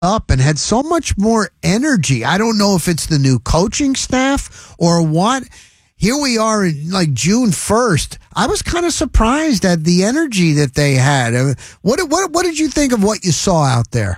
up and had so much more energy. I don't know if it's the new coaching staff or what. Here we are in like June 1st. I was kind of surprised at the energy that they had. What did you think of what you saw out there?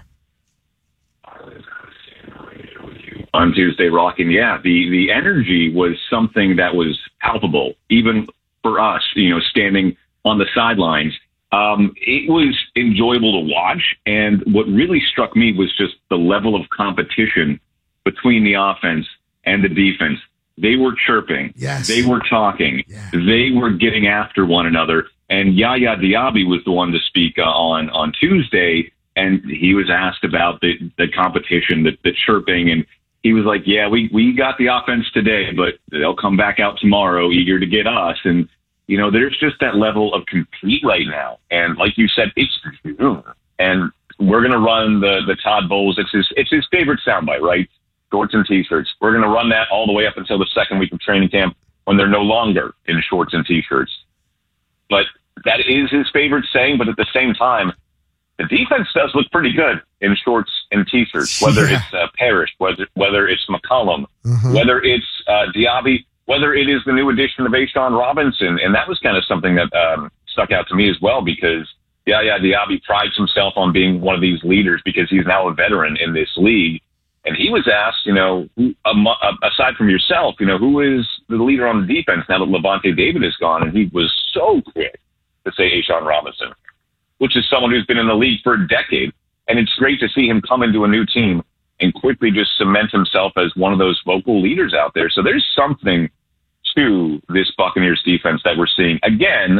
On Tuesday, Rockin', yeah, the energy was something that was palpable, even for us, standing on the sidelines. It was enjoyable to watch, and what really struck me was just the level of competition between the offense and the defense. They were chirping. Yes. They were talking. Yeah. They were getting after one another. And Yaya Diaby was the one to speak on Tuesday, and he was asked about the competition, the chirping, and he was like, yeah, we got the offense today, but they'll come back out tomorrow eager to get us. And, there's just that level of compete right now. And like you said, it's and we're going to run the Todd Bowles. It's his favorite soundbite, right? Shorts and T-shirts. We're going to run that all the way up until the second week of training camp when they're no longer in shorts and T-shirts. But that is his favorite saying. But at the same time, the defense does look pretty good in shorts and T-shirts, whether it's Parrish, whether it's McCollum, whether it's Diaby, whether it is the new addition of A'Shawn Robinson. And that was kind of something that stuck out to me as well, because Yaya Diaby prides himself on being one of these leaders because he's now a veteran in this league. And he was asked, aside from yourself, who is the leader on the defense now that Levante David is gone? And he was so quick to say A'Shawn Robinson, which is someone who's been in the league for a decade. And it's great to see him come into a new team and quickly just cement himself as one of those vocal leaders out there. So there's something to this Buccaneers defense that we're seeing, again,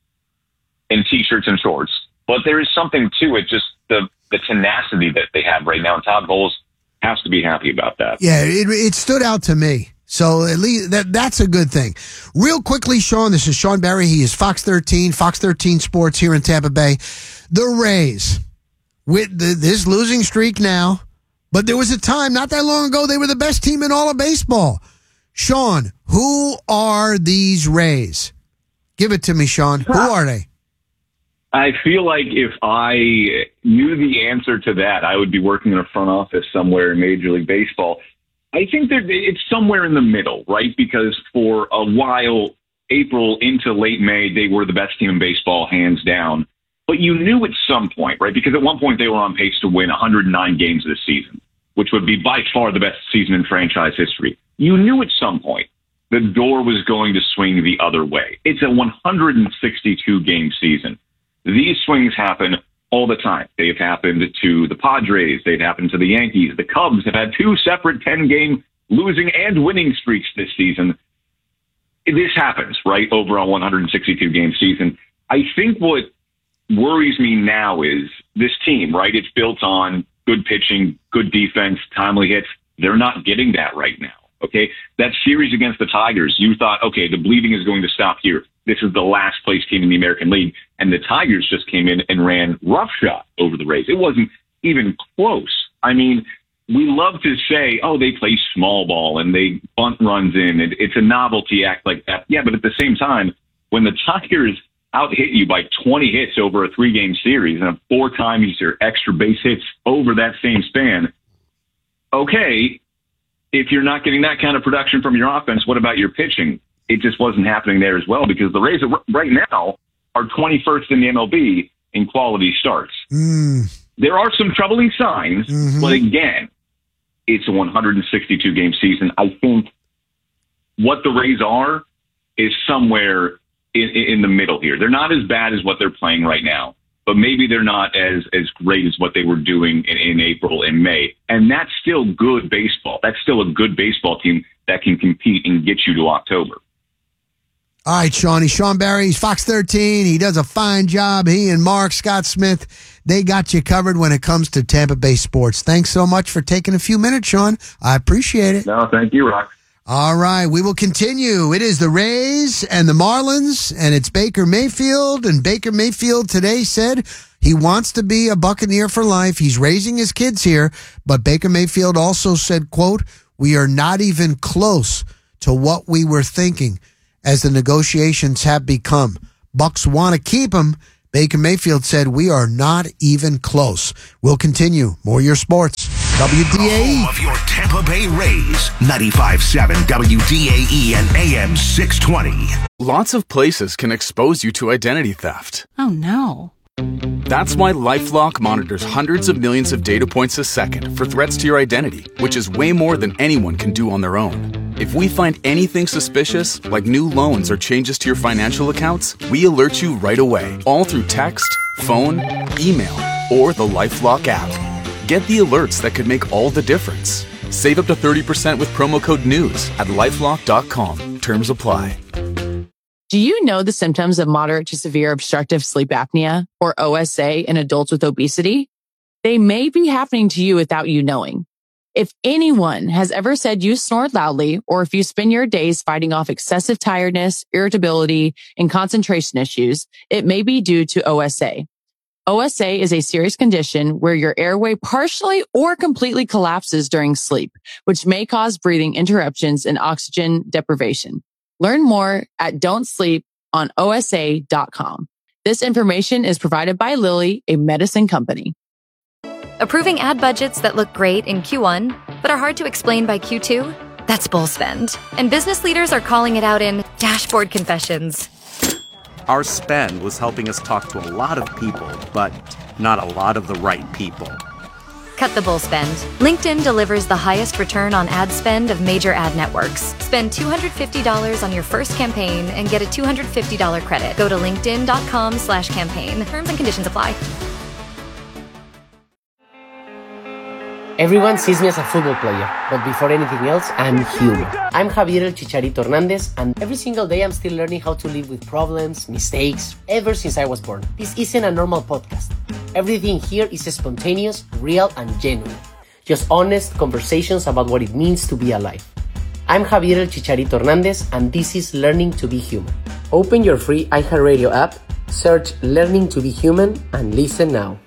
in T-shirts and shorts. But there is something to it, just the tenacity that they have right now. And Todd Bowles has to be happy about that. Yeah, it stood out to me. So at least that's a good thing. Real quickly, Sean, this is Sean Barry. He is Fox 13 Sports here in Tampa Bay. The Rays, with this losing streak now, but there was a time not that long ago they were the best team in all of baseball. Sean, who are these Rays? Give it to me, Sean. Who are they? I feel like if I knew the answer to that, I would be working in a front office somewhere in Major League Baseball. I think it's somewhere in the middle, right? Because for a while, April into late May, they were the best team in baseball, hands down. But you knew at some point, right? Because at one point they were on pace to win 109 games this season, which would be by far the best season in franchise history. You knew at some point the door was going to swing the other way. It's a 162-game season. These swings happen all the time. They've happened to the Padres. They've happened to the Yankees. The Cubs have had two separate 10-game losing and winning streaks this season. This happens, right, over a 162-game season. I think what worries me now is this team, right? It's built on good pitching, good defense, timely hits. They're not getting that right now, okay? That series against the Tigers, you thought, okay, the bleeding is going to stop here. This is the last place team in the American League. And the Tigers just came in and ran roughshod over the Rays. It wasn't even close. I mean, we love to say, oh, they play small ball and they bunt runs in. It's a novelty act like that. Yeah, but at the same time, when the Tigers out-hit you by 20 hits over a 3-game series and 4 times your extra base hits over that same span, okay, if you're not getting that kind of production from your offense, what about your pitching? It just wasn't happening there as well, because the Rays right now are 21st in the MLB in quality starts. There are some troubling signs, but again, it's a 162-game season. I think what the Rays are is somewhere in the middle here. They're not as bad as what they're playing right now, but maybe they're not as great as what they were doing in April and May. And that's still good baseball. That's still a good baseball team that can compete and get you to October. All right, Sean. He's Sean Barry. He's Fox 13. He does a fine job. He and Mark Scott Smith, they got you covered when it comes to Tampa Bay sports. Thanks so much for taking a few minutes, Sean. I appreciate it. No, thank you, Rock. All right, we will continue. It is the Rays and the Marlins, and it's Baker Mayfield. And Baker Mayfield today said he wants to be a Buccaneer for life. He's raising his kids here. But Baker Mayfield also said, quote, "We are not even close to what we were thinking as the negotiations have become. Bucs want to keep him." Baker Mayfield said, "We are not even close." We'll continue. More Your Sports. WDAE. Home of your Tampa Bay Rays. 95.7 WDAE and AM 620. Lots of places can expose you to identity theft. Oh, no. That's why LifeLock monitors hundreds of millions of data points a second for threats to your identity, which is way more than anyone can do on their own. If we find anything suspicious, like new loans or changes to your financial accounts, we alert you right away, all through text, phone, email, or the LifeLock app. Get the alerts that could make all the difference. Save up to 30% with promo code NEWS at LifeLock.com. Terms apply. Do you know the symptoms of moderate to severe obstructive sleep apnea, or OSA, in adults with obesity? They may be happening to you without you knowing. If anyone has ever said you snore loudly, or if you spend your days fighting off excessive tiredness, irritability, and concentration issues, it may be due to OSA. OSA is a serious condition where your airway partially or completely collapses during sleep, which may cause breathing interruptions and oxygen deprivation. Learn more at don'tsleeponosa.com. This information is provided by Lilly, a medicine company. Approving ad budgets that look great in Q1, but are hard to explain by Q2? That's bull spend. And business leaders are calling it out in dashboard confessions. Our spend was helping us talk to a lot of people, but not a lot of the right people. Cut the bull spend. LinkedIn delivers the highest return on ad spend of major ad networks. Spend $250 on your first campaign and get a $250 credit. Go to linkedin.com/campaign. Terms and conditions apply. Everyone sees me as a football player, but before anything else, I'm human. I'm Javier El Chicharito Hernandez, and every single day I'm still learning how to live with problems, mistakes, ever since I was born. This isn't a normal podcast. Everything here is spontaneous, real, and genuine. Just honest conversations about what it means to be alive. I'm Javier El Chicharito Hernandez, and this is Learning to be Human. Open your free iHeartRadio app, search Learning to be Human, and listen now.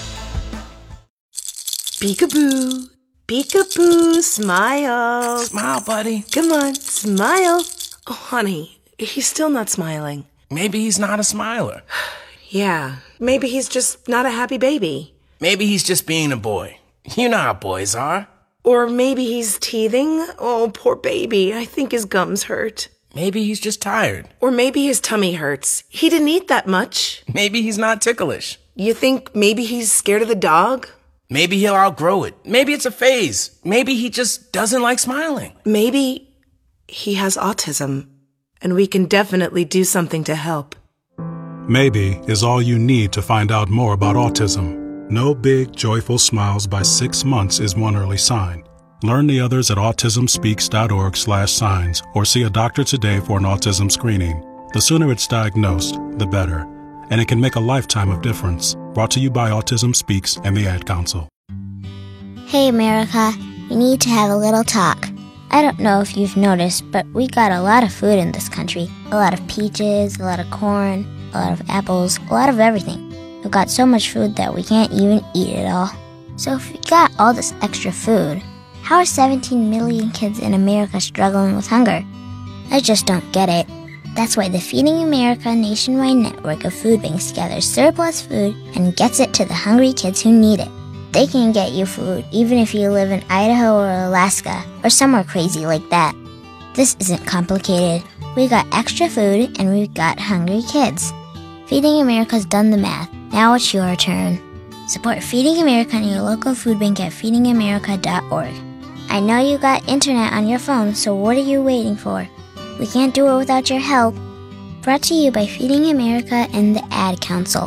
Peekaboo, peekaboo, smile. Smile, buddy. Come on, smile. Oh, honey, he's still not smiling. Maybe he's not a smiler. Yeah, maybe he's just not a happy baby. Maybe he's just being a boy. You know how boys are. Or maybe he's teething. Oh, poor baby. I think his gums hurt. Maybe he's just tired. Or maybe his tummy hurts. He didn't eat that much. Maybe he's not ticklish. You think maybe he's scared of the dog? Maybe he'll outgrow it. Maybe it's a phase. Maybe he just doesn't like smiling. Maybe he has autism, and we can definitely do something to help. Maybe is all you need to find out more about autism. No big, joyful smiles by 6 months is one early sign. Learn the others at autismspeaks.org/signs or see a doctor today for an autism screening. The sooner it's diagnosed, the better. And it can make a lifetime of difference. Brought to you by Autism Speaks and the Ad Council. Hey, America. We need to have a little talk. I don't know if you've noticed, but we got a lot of food in this country. A lot of peaches, a lot of corn, a lot of apples, a lot of everything. We've got so much food that we can't even eat it all. So if we got all this extra food, how are 17 million kids in America struggling with hunger? I just don't get it. That's why the Feeding America nationwide network of food banks gathers surplus food and gets it to the hungry kids who need it. They can get you food even if you live in Idaho or Alaska or somewhere crazy like that. This isn't complicated. We got extra food and we've got hungry kids. Feeding America's done the math. Now it's your turn. Support Feeding America and your local food bank at feedingamerica.org. I know you got internet on your phone, so what are you waiting for? We can't do it without your help. Brought to you by Feeding America and the Ad Council.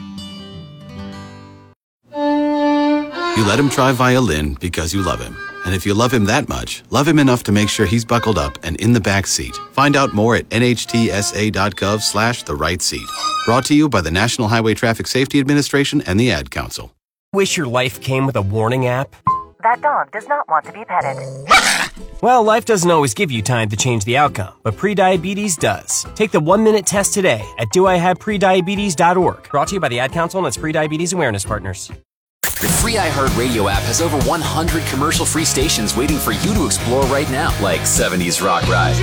You let him try violin because you love him. And if you love him that much, love him enough to make sure he's buckled up and in the back seat. Find out more at nhtsa.gov/the-right-seat. Brought to you by the National Highway Traffic Safety Administration and the Ad Council. Wish your life came with a warning app? That dog does not want to be petted. Well, life doesn't always give you time to change the outcome, but prediabetes does. Take the 1-minute test today at doihaveprediabetes.org. Brought to you by the Ad Council and its Prediabetes Awareness Partners. The free iHeartRadio app has over 100 commercial-free stations waiting for you to explore right now, like 70s Rock Ride,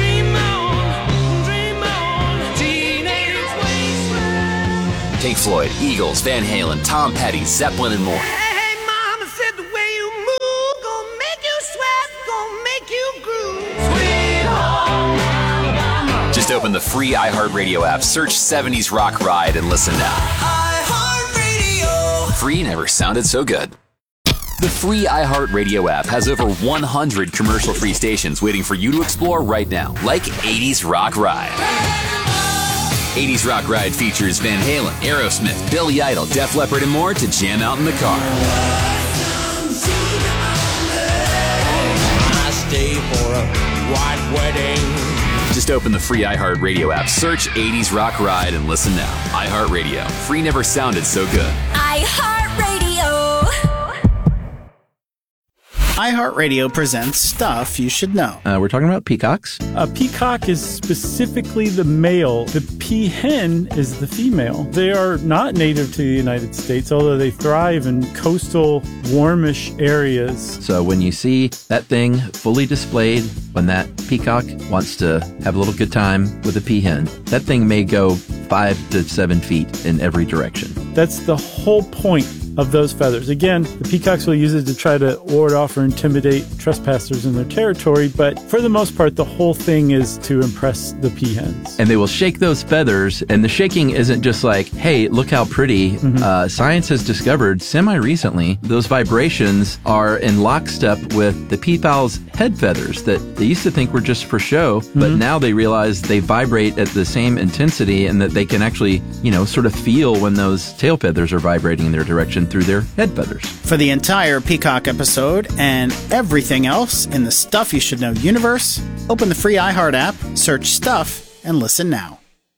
Pink Floyd, Eagles, Van Halen, Tom Petty, Zeppelin, and more. Hey, mama said the way you move, gonna make you sweat, gonna make you groove. Sweet home Alabama. Just open the free iHeartRadio app, search 70s Rock Ride, and listen now. iHeartRadio. Free never sounded so good. The free iHeartRadio app has over 100 commercial-free stations waiting for you to explore right now, like 80s Rock Ride. 80s Rock Ride features Van Halen, Aerosmith, Billy Idol, Def Leppard, and more to jam out in the car. I stay for a white wedding. Just open the free iHeartRadio app, search 80s Rock Ride, and listen now. iHeartRadio. Free never sounded so good. iHeartRadio. iHeartRadio presents Stuff You Should Know. We're talking about peacocks. A peacock is specifically the male. The peahen is the female. They are not native to the United States, although they thrive in coastal, warmish areas. So when you see that thing fully displayed, when that peacock wants to have a little good time with a peahen, that thing may go 5 to 7 feet in every direction. That's the whole point of those feathers. Again, the peacocks will use it to try to ward off or intimidate trespassers in their territory, but for the most part, the whole thing is to impress the peahens. And they will shake those feathers, and the shaking isn't just like, hey, look how pretty. Science has discovered semi-recently those vibrations are in lockstep with the peafowl's head feathers that they used to think were just for show, but now they realize they vibrate at the same intensity and that they can actually, sort of feel when those tail feathers are vibrating in their direction through their head feathers. For the entire Peacock episode and everything else in the Stuff You Should Know universe, open the free iHeart app, search Stuff, and listen now.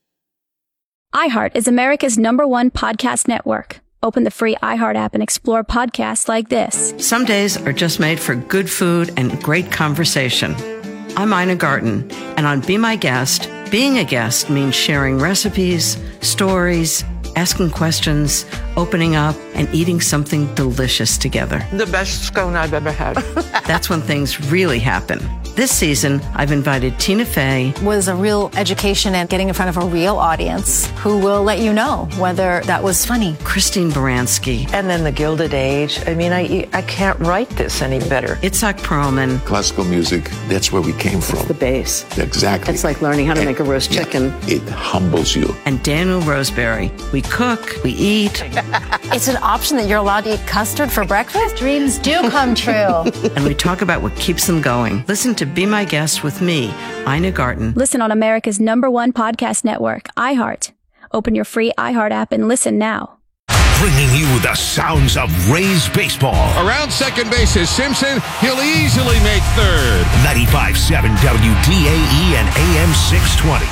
iHeart is America's #1 podcast network. Open the free iHeart app and explore podcasts like this. Some days are just made for good food and great conversation. I'm Ina Garten, and on Be My Guest, being a guest means sharing recipes, stories, asking questions, opening up, and eating something delicious together. The best scone I've ever had. That's when things really happen. This season, I've invited Tina Fey. Was a real education and getting in front of a real audience who will let you know whether that was funny. Christine Baranski. And then the Gilded Age. I mean, I can't write this any better. Itzhak Perlman. Classical music, that's where we came from. It's the base. Exactly. It's like learning how to make a roast chicken. It humbles you. And Daniel Roseberry. We cook, we eat. It's an option that you're allowed to eat custard for breakfast? Dreams do come true. And we talk about what keeps them going. Listen to Be My Guest with me, Ina Garten. Listen on America's #1 podcast network, iHeart. Open your free iHeart app and listen now. Bringing you the sounds of Rays baseball. Around second base is Simpson. He'll easily make third. 95.7 WDAE and AM 620.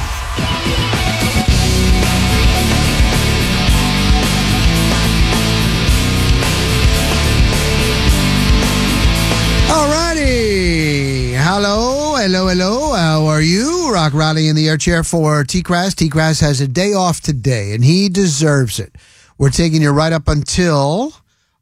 Alrighty. Hello. How are you? Rock Raleigh in the air chair for T-Crass. T-Crass has a day off today, and he deserves it. We're taking you right up until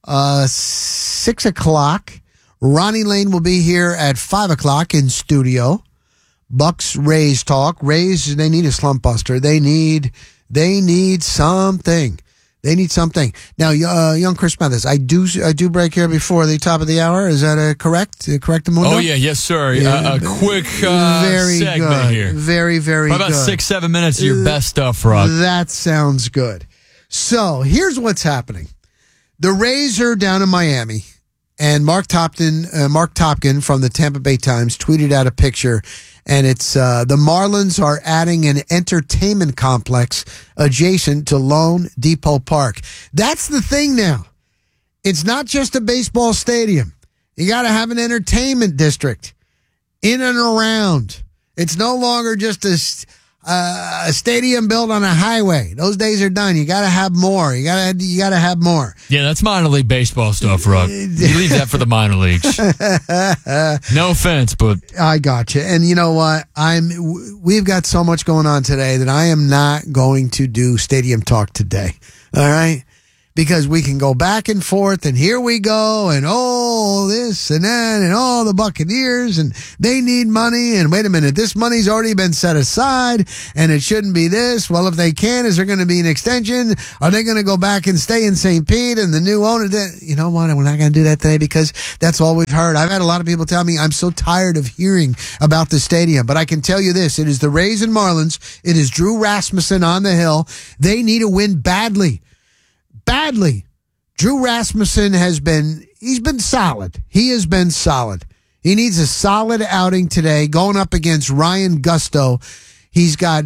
6 o'clock. Ronnie Lane will be here at 5 o'clock in studio. Bucks Rays talk. Rays, they need a slump buster. They need something. They need something. Now, young Chris Mathis, I do break here before the top of the hour. Is that correct? Correct, Mundo? Oh, yeah. Yes, sir. A quick very segment good. here. Very, very About good. 6-7 minutes of your best stuff, Rock. That sounds good. So, here's what's happening. The Rays are down in Miami, and Mark Topkin from the Tampa Bay Times tweeted out a picture, and it's the Marlins are adding an entertainment complex adjacent to Lone Depot Park. That's the thing now. It's not just a baseball stadium. You got to have an entertainment district in and around. It's no longer just a stadium built on a highway. Those days are done. You got to have more. You got to have more. Yeah, that's minor league baseball stuff, Rock. You leave that for the minor leagues. No offense, but I got you. And you know what? We've got so much going on today that I am not going to do stadium talk today. All right? because we can go back and forth, and here we go, and this and that, and all the Buccaneers, and they need money, and wait a minute, this money's already been set aside, and it shouldn't be this. Well, if they can, is there going to be an extension? Are they going to go back and stay in St. Pete, and the new owner did? You know what? We're not going to do that today because that's all we've heard. I've had a lot of people tell me I'm so tired of hearing about the stadium, but I can tell you this. It is the Rays and Marlins. It is Drew Rasmussen on the hill. They need a win badly. Badly. Drew Rasmussen he's been solid. He has been solid. He needs a solid outing today going up against Ryan Gusto. He's got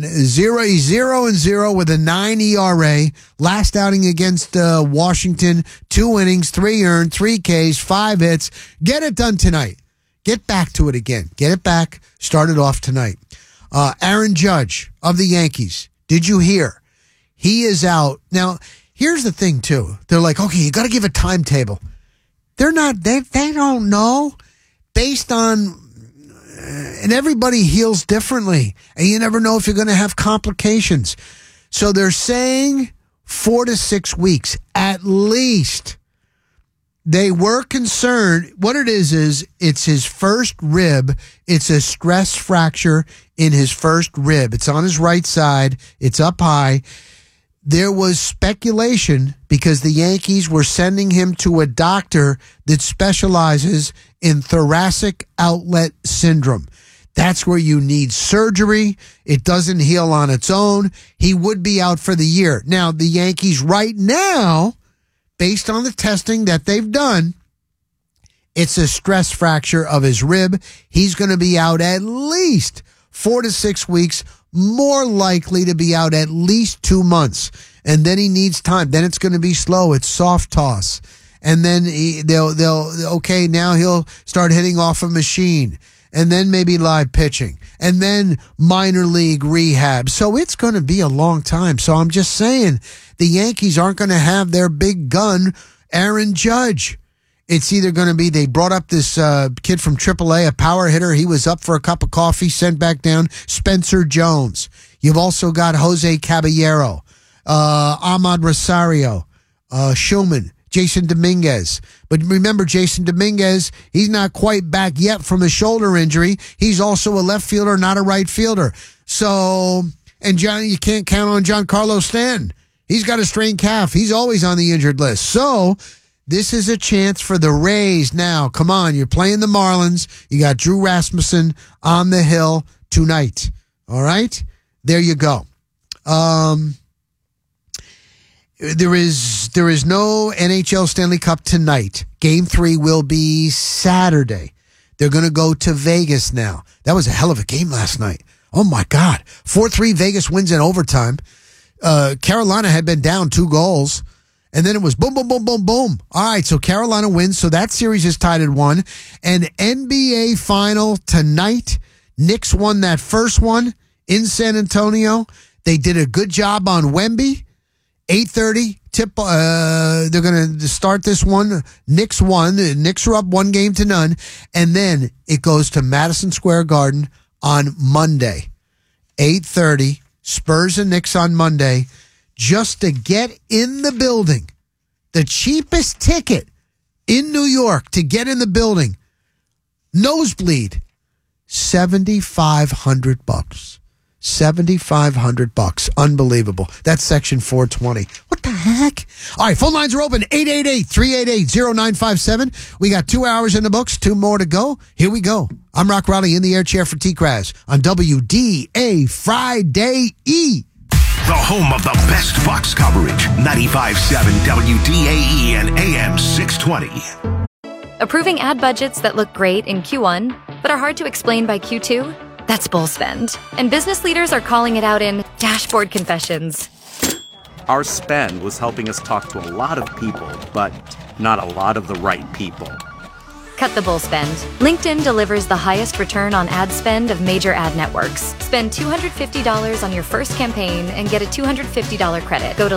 0-0 with a 9 ERA. Last outing against Washington, 2 innings, 3 earned, 3 Ks, 5 hits. Get it done tonight. Get back to it again. Get it back. Start it off tonight. Aaron Judge of the Yankees. Did you hear? He is out. Now, here's the thing, too. They're like, okay, you got to give a timetable. They're not, they don't know. Based on, and everybody heals differently. And you never know if you're going to have complications. So they're saying 4 to 6 weeks, at least. They were concerned. What it is it's his first rib. It's a stress fracture in his first rib. It's on his right side. It's up high. There was speculation because the Yankees were sending him to a doctor that specializes in thoracic outlet syndrome. That's where you need surgery. It doesn't heal on its own. He would be out for the year. Now, the Yankees right now, based on the testing that they've done, it's a stress fracture of his rib. He's going to be out at least 4 to 6 weeks, more likely to be out at least 2 months. And then he needs time. Then it's going to be slow. It's soft toss. And then now he'll start hitting off a machine. And then maybe live pitching. And then minor league rehab. So it's going to be a long time. So I'm just saying the Yankees aren't going to have their big gun, Aaron Judge. It's either going to be they brought up this kid from AAA, a power hitter. He was up for a cup of coffee, sent back down. Spencer Jones. You've also got Jose Caballero, Ahmad Rosario, Schulman, Jason Dominguez. But remember, Jason Dominguez, he's not quite back yet from a shoulder injury. He's also a left fielder, not a right fielder. So, and John, you can't count on Giancarlo Stanton. He's got a strained calf. He's always on the injured list. So, this is a chance for the Rays now. Come on, you're playing the Marlins. You got Drew Rasmussen on the hill tonight. All right? There you go. There is no NHL Stanley Cup tonight. Game 3 will be Saturday. They're going to go to Vegas now. That was a hell of a game last night. Oh, my God. 4-3 Vegas wins in overtime. Carolina had been down 2 goals. And then it was boom, boom, boom, boom, boom. All right, so Carolina wins. So that series is tied at 1. And NBA final tonight. Knicks won that first one in San Antonio. They did a good job on Wemby. 8:30 tip. They're going to start this one. Knicks won. The Knicks are up 1-0. And then it goes to Madison Square Garden on Monday. 8:30. Spurs and Knicks on Monday. Just to get in the building. The cheapest ticket in New York to get in the building. Nosebleed. $7,500. $7,500. Unbelievable. That's section 420. What the heck? All right, phone lines are open. 888-388-0957. We got 2 hours in the books, 2 more to go. Here we go. I'm Rock Raleigh in the air chair for T-Kraz on WDA Friday E. The home of the best Bucs coverage. 95.7 WDAE and AM 620. Approving ad budgets that look great in Q1, but are hard to explain by Q2? That's bull spend. And business leaders are calling it out in dashboard confessions. Our spend was helping us talk to a lot of people, but not a lot of the right people. Cut the bull spend. LinkedIn delivers the highest return on ad spend of major ad networks. Spend $250 on your first campaign and get a $250 credit. Go to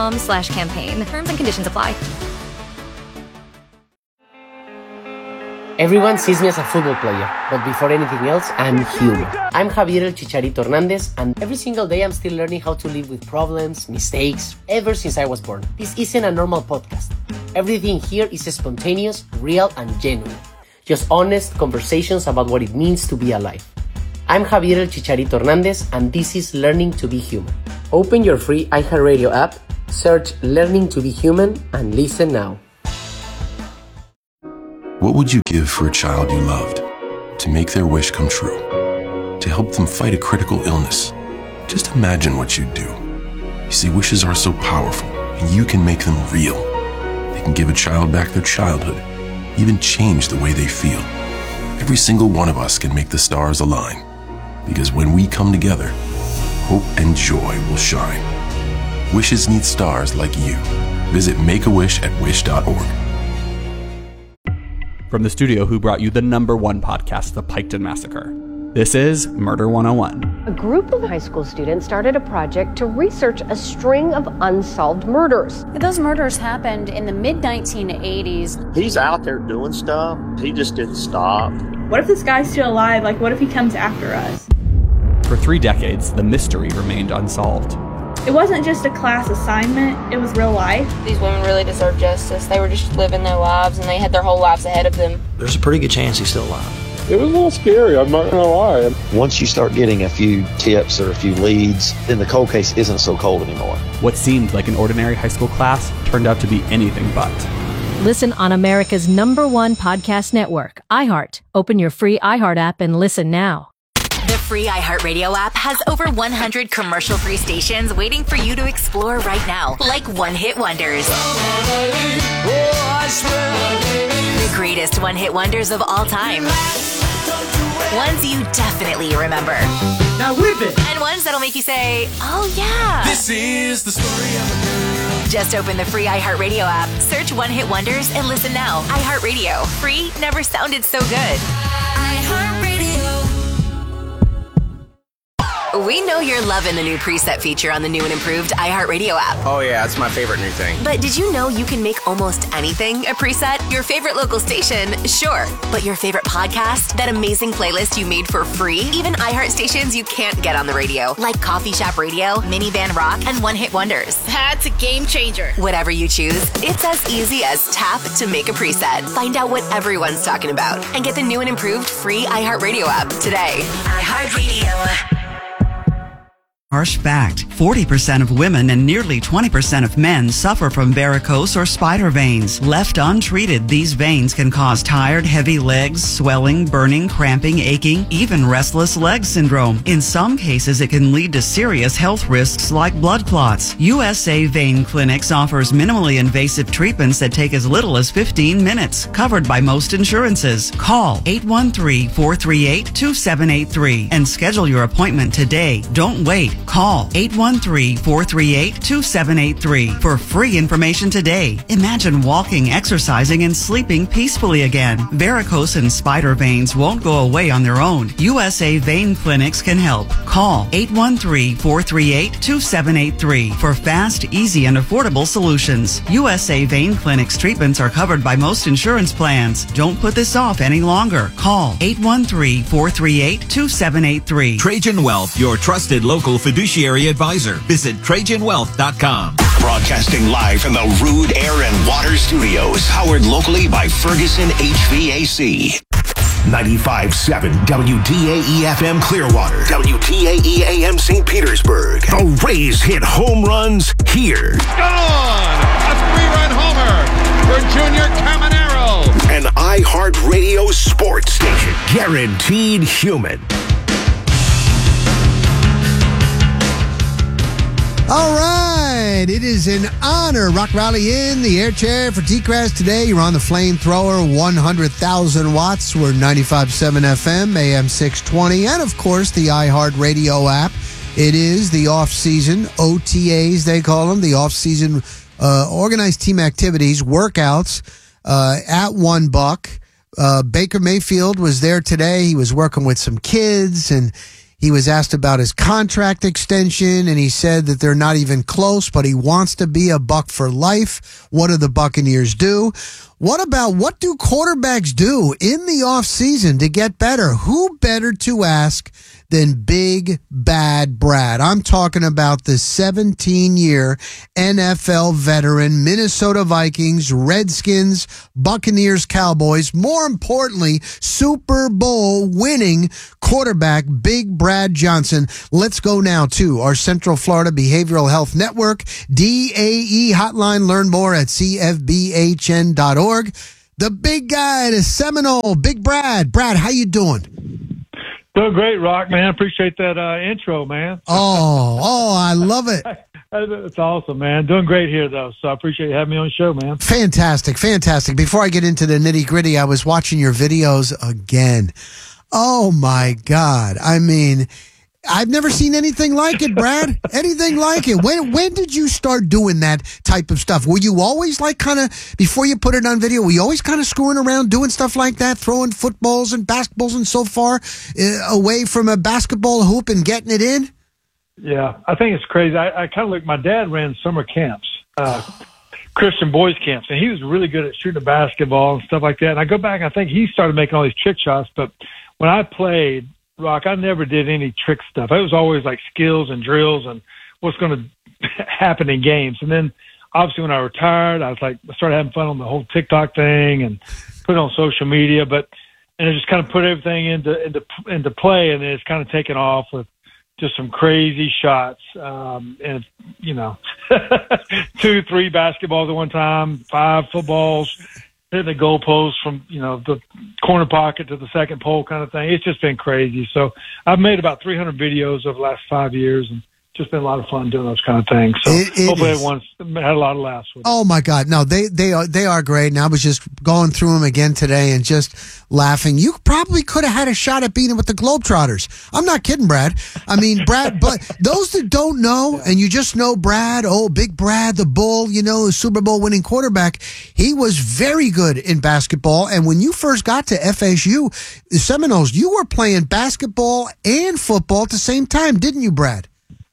linkedin.com/campaign. Terms and conditions apply. Everyone sees me as a football player, but before anything else, I'm human. I'm Javier El Chicharito Hernandez, and every single day I'm still learning how to live with problems, mistakes, ever since I was born. This isn't a normal podcast. Everything here is spontaneous, real, and genuine. Just honest conversations about what it means to be alive. I'm Javier El Chicharito Hernandez, and this is Learning to be Human. Open your free iHeartRadio app, search Learning to be Human, and listen now. What would you give for a child you loved? To make their wish come true? To help them fight a critical illness? Just imagine what you'd do. You see, wishes are so powerful, and you can make them real. They can give a child back their childhood, even change the way they feel. Every single one of us can make the stars align, because when we come together, hope and joy will shine. Wishes need stars like you. Visit Make-A-Wish at wish.org. From the studio who brought you the #1 podcast, The Piketon Massacre, this is Murder 101. A group of high school students started a project to research a string of unsolved murders. Those murders happened in the mid-1980s. He's out there doing stuff. He just didn't stop. What if this guy's still alive? Like, what if he comes after us? For 3 decades, the mystery remained unsolved. It wasn't just a class assignment, it was real life. These women really deserve justice. They were just living their lives and they had their whole lives ahead of them. There's a pretty good chance he's still alive. It was a little scary, I'm not gonna lie. Once you start getting a few tips or a few leads, then the cold case isn't so cold anymore. What seemed like an ordinary high school class turned out to be anything but. Listen on America's #1 podcast network, iHeart. Open your free iHeart app and listen now. The free iHeartRadio app has over 100 commercial-free stations waiting for you to explore right now, like one-hit wonders. The greatest one-hit wonders of all time. Ones you definitely remember. Now whip it! And ones that'll make you say, oh yeah. This is the story of a girl. Just open the free iHeartRadio app, search One-Hit Wonders, and listen now. iHeartRadio. Free never sounded so good. iHeartRadio. We know you're loving the new preset feature on the new and improved iHeartRadio app. Oh yeah, it's my favorite new thing. But did you know you can make almost anything a preset? Your favorite local station, sure. But your favorite podcast? That amazing playlist you made for free? Even iHeart stations you can't get on the radio, like Coffee Shop Radio, Minivan Rock, and One Hit Wonders. That's a game changer. Whatever you choose, it's as easy as tap to make a preset. Find out what everyone's talking about and get the new and improved free iHeartRadio app today. iHeartRadio. Harsh fact, 40% of women and nearly 20% of men suffer from varicose or spider veins. Left untreated, these veins can cause tired, heavy legs, swelling, burning, cramping, aching, even restless leg syndrome. In some cases, it can lead to serious health risks like blood clots. USA Vein Clinics offers minimally invasive treatments that take as little as 15 minutes, covered by most insurances. Call 813-438-2783 and schedule your appointment today. Don't wait. Call 813-438-2783 for free information today. Imagine walking, exercising, and sleeping peacefully again. Varicose and spider veins won't go away on their own. USA Vein Clinics can help. Call 813-438-2783 for fast, easy, and affordable solutions. USA Vein Clinics treatments are covered by most insurance plans. Don't put this off any longer. Call 813-438-2783. Trajan Wealth, your trusted local fiduciary advisor. Visit TrajanWealth.com. Broadcasting live from the Rude Air and Water Studios, powered locally by Ferguson HVAC. 95.7 WDAE-FM Clearwater, WDAE-AM St. Petersburg. The Rays hit home runs here. Gone! A 3-run homer for Junior Caminero. An iHeartRadio sports station, guaranteed human. All right, it is an honor. Rock Rally in the air chair for T-Crash today. You're on the flamethrower, 100,000 watts. We're 95.7 FM, AM 620, and of course the iHeartRadio app. It is the off-season OTAs, they call them, the off-season organized team activities, workouts at $1. Baker Mayfield was there today. He was working with some kids, and he was asked about his contract extension, and he said that they're not even close, but he wants to be a Buck for life. What do the Buccaneers do? What about what do quarterbacks do in the offseason to get better? Who better to ask than Big Bad Brad? I'm talking about the 17-year NFL veteran, Minnesota Vikings, Redskins, Buccaneers, Cowboys, more importantly, Super Bowl winning quarterback, Big Brad Johnson. Let's go now to our Central Florida Behavioral Health Network, DAE hotline. Learn more at cfbhn.org. The big guy, the Seminole, Big Brad. Brad, how you doing? Doing great, Rock, man. Appreciate that intro, man. Oh, I love it. It's awesome, man. Doing great here, though, so I appreciate you having me on the show, man. Fantastic. Before I get into the nitty-gritty, I was watching your videos again. Oh, my God. I mean, I've never seen anything like it, Brad. Anything like it. When did you start doing that type of stuff? Were you always like kind of, before you put it on video, were you always kind of screwing around doing stuff like that, throwing footballs and basketballs and so far away from a basketball hoop and getting it in? Yeah, I think it's crazy. I kind of look, my dad ran summer camps, Christian boys camps, and he was really good at shooting a basketball and stuff like that. And I go back, I think he started making all these trick shots, but when I played, Rock, I never did any trick stuff. It was always like skills and drills and what's going to happen in games. And then obviously when I retired, I started having fun on the whole TikTok thing and put it on social media, and I just kind of put everything into play, and then it's kind of taken off with just some crazy shots. And, 2, 3 basketballs at one time, 5 footballs, hitting the goalpost from, the corner pocket to the second pole kind of thing. It's just been crazy. So I've made about 300 videos over the last 5 years, and just been a lot of fun doing those kind of things. So hopefully everyone's had a lot of laughs with it. Oh my God. No, they are great. And I was just going through them again today and just laughing. You probably could have had a shot at beating with the Globetrotters. I'm not kidding, Brad. I mean, Brad, but those that don't know, and you just know Brad, Big Brad, the Bull, the Super Bowl winning quarterback, he was very good in basketball. And when you first got to FSU, the Seminoles, you were playing basketball and football at the same time, didn't you, Brad?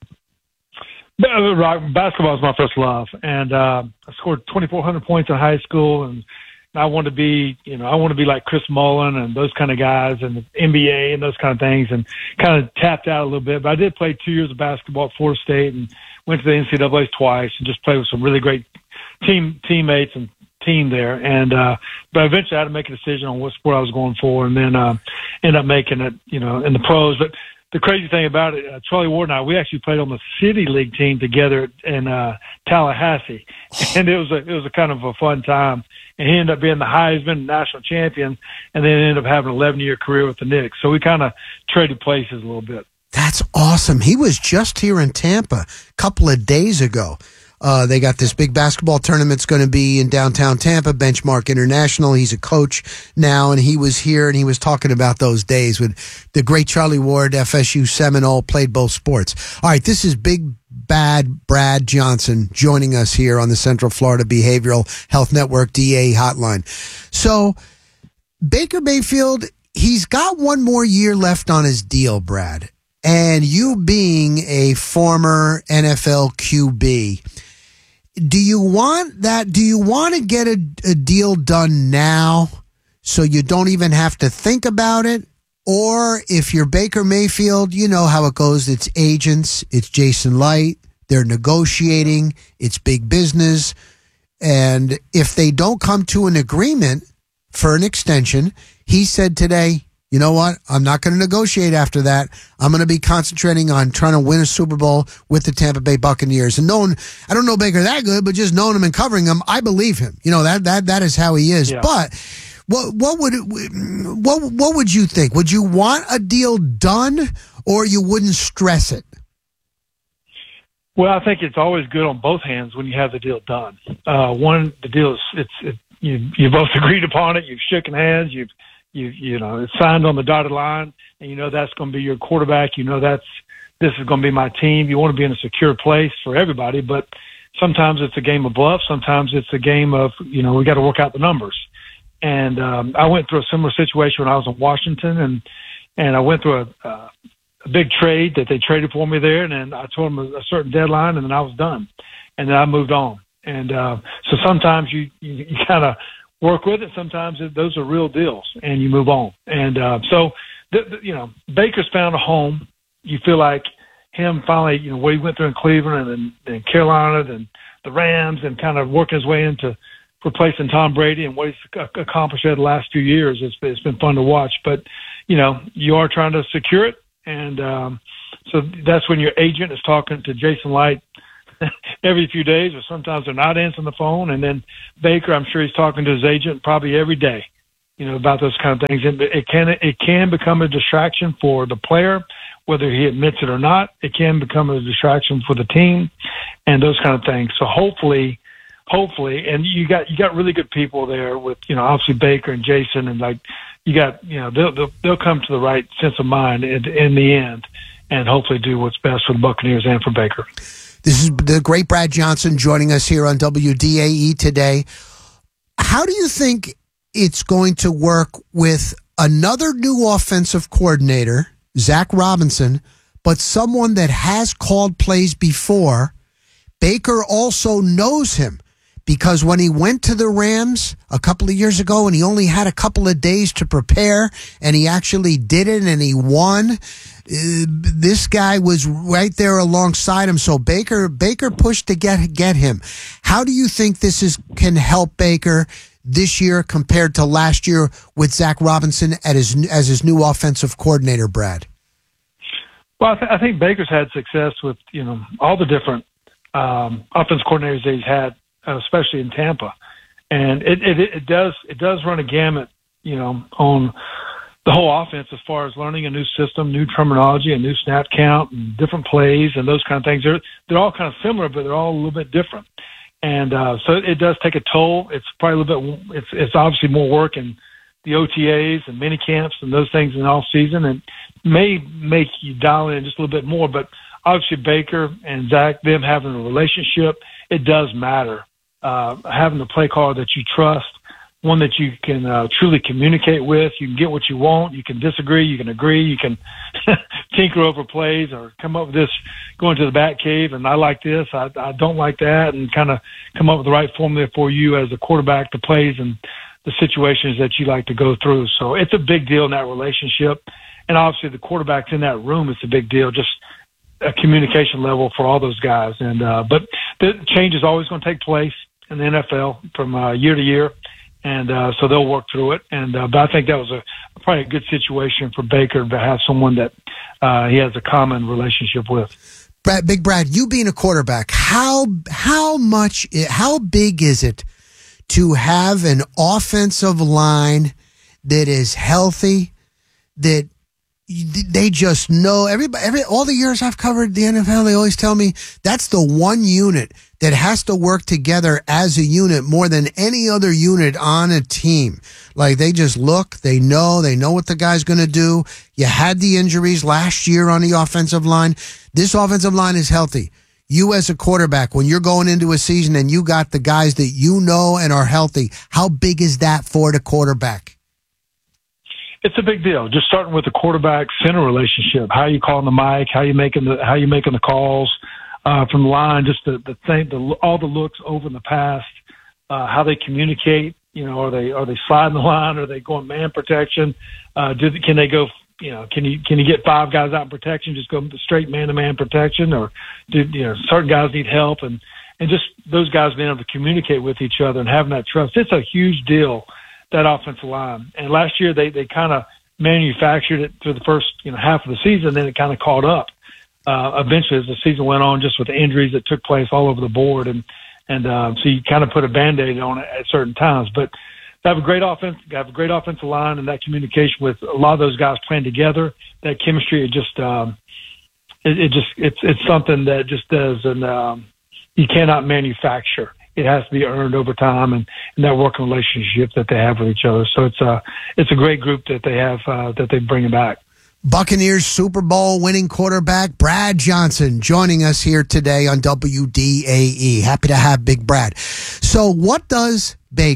Basketball is my first love, and I scored 2,400 points in high school, and I wanted to be, like Chris Mullin and those kind of guys, and the NBA and those kind of things, and kind of tapped out a little bit. But I did play 2 years of basketball at Florida State, and went to the NCAA's twice, and just played with some really great teammates and team there. And but eventually I had to make a decision on what sport I was going for, and then ended up making it, in the pros. But the crazy thing about it, Charlie Ward and I, we actually played on the City League team together in Tallahassee, and it was a kind of a fun time. And he ended up being the Heisman national champion, and then ended up having an 11-year career with the Knicks. So we kind of traded places a little bit. That's awesome. He was just here in Tampa a couple of days ago. They got this big basketball tournament's going to be in downtown Tampa, Benchmark International. He's a coach now, and he was here, and he was talking about those days with the great Charlie Ward, FSU Seminole, played both sports. All right, this is Big Bad Brad Johnson joining us here on the Central Florida Behavioral Health Network DA hotline. So Baker Mayfield, he's got one more year left on his deal, Brad. And you being a former NFL QB, do you want that? Do you want to get a deal done now so you don't even have to think about it? Or if you're Baker Mayfield, you know how it goes. It's agents. It's Jason Light. They're negotiating. It's big business. And if they don't come to an agreement for an extension, he said today, you know what? I'm not going to negotiate after that. I'm going to be concentrating on trying to win a Super Bowl with the Tampa Bay Buccaneers. And I don't know Baker that good, but just knowing him and covering him, I believe him. That is how he is. Yeah. But what would you think? Would you want a deal done, or you wouldn't stress it? Well, I think it's always good on both hands when you have the deal done. The deal is you both agreed upon it. You've shaken hands. It's signed on the dotted line, and that's going to be your quarterback. This is going to be my team. You want to be in a secure place for everybody, but sometimes it's a game of bluff. Sometimes it's a game of, we got to work out the numbers. And I went through a similar situation when I was in Washington, and I went through a big trade that they traded for me there, and then I told them a certain deadline, and then I was done, and then I moved on. And so sometimes you kind of work with it. Sometimes those are real deals, and you move on. And Baker's found a home. You feel like him finally, what he went through in Cleveland and then Carolina, then the Rams, and kind of working his way into replacing Tom Brady and what he's accomplished over the last few years. It's been fun to watch. But, you are trying to secure it. And so that's when your agent is talking to Jason Light every few days, or sometimes they're not answering the phone. And then Baker, I'm sure he's talking to his agent probably every day, about those kind of things. And it can become a distraction for the player, whether he admits it or not. It can become a distraction for the team and those kind of things. So hopefully, and you got really good people there with, obviously Baker and Jason, and they'll come to the right sense of mind in the end, and hopefully do what's best for the Buccaneers and for Baker. This is the great Brad Johnson joining us here on WDAE today. How do you think it's going to work with another new offensive coordinator, Zach Robinson, but someone that has called plays before? Baker also knows him, because when he went to the Rams a couple of years ago and he only had a couple of days to prepare, and he actually did it and he won, this guy was right there alongside him. So Baker pushed to get him. How do you think this can help Baker this year compared to last year with Zach Robinson as his new offensive coordinator, Brad? Well, I think Baker's had success with all the different offensive coordinators that he's had, especially in Tampa, and it does run a gamut, on the whole offense as far as learning a new system, new terminology, a new snap count, and different plays and those kind of things. They're all kind of similar, but they're all a little bit different, and so it does take a toll. It's probably a little bit. It's obviously more work in the OTAs and mini camps and those things in the off season, and may make you dial in just a little bit more. But obviously Baker and Zach, them having a relationship, it does matter. Having the play caller that you trust, one that you can truly communicate with. You can get what you want. You can disagree. You can agree. You can tinker over plays or come up with this, going to the bat cave, and I like this, I don't like that, and kind of come up with the right formula for you as a quarterback, the plays and the situations that you like to go through. So it's a big deal in that relationship. And obviously the quarterback's in that room. It's a big deal, just a communication level for all those guys. And but the change is always going to take place in the NFL from year to year. And so they'll work through it. And but I think that was probably a good situation for Baker to have someone that he has a common relationship with. Big Brad, you being a quarterback, how big is it to have an offensive line that is healthy, that they just know? All the years I've covered the NFL, they always tell me that's the one unit that has to work together as a unit more than any other unit on a team. Like, they just look, they know what the guy's going to do. You had the injuries last year on the offensive line. This offensive line is healthy. You as a quarterback, when you're going into a season and you got the guys that you know and are healthy, how big is that for the quarterback? It's a big deal. Just starting with the quarterback center relationship. How you calling the mic? How you making the calls from the line? Just the thing, all the looks over in the past. How they communicate. Are they sliding the line? Are they going man protection? Can they go? Can you get five guys out in protection? Just go straight man-to-man protection, or certain guys need help, and just those guys being able to communicate with each other and having that trust. It's a huge deal, that offensive line. And last year they kind of manufactured it through the first half of the season, then it kind of caught up eventually as the season went on, just with the injuries that took place all over the board, and so you kind of put a Band-Aid on it at certain times. But they have a great offense, have a great offensive line, and that communication with a lot of those guys playing together, that chemistry, it's something that just doesn't, you cannot manufacture. It has to be earned over time, and that working relationship that they have with each other. So it's a great group that they have, that they bring back. Buccaneers Super Bowl winning quarterback Brad Johnson joining us here today on WDAE. Happy to have Big Brad. So what does